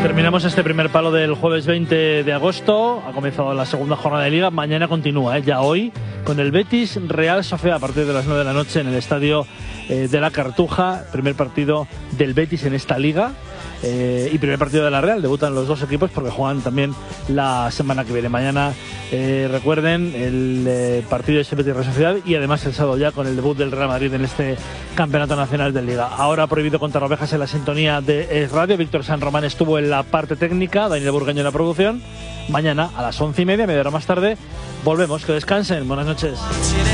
Terminamos este primer palo del jueves 20 de agosto. Ha comenzado la segunda jornada de Liga. Mañana continúa, ya hoy, con el Betis Real Sociedad a partir de las 9 de la noche en el estadio de la Cartuja. Primer partido del Betis en esta Liga. Y primer partido de la Real. Debutan los dos equipos porque juegan también la semana que viene. Mañana, recuerden, el partido de Betis Real Sociedad y además el sábado ya con el debut del Real Madrid en este Campeonato Nacional de Liga. Ahora prohibido contar ovejas en la sintonía de Radio. Víctor San Román estuvo en la parte técnica, Daniel Burgueño en la producción. Mañana a las 11:30, media hora más tarde, volvemos. Que descansen. Buenas noches.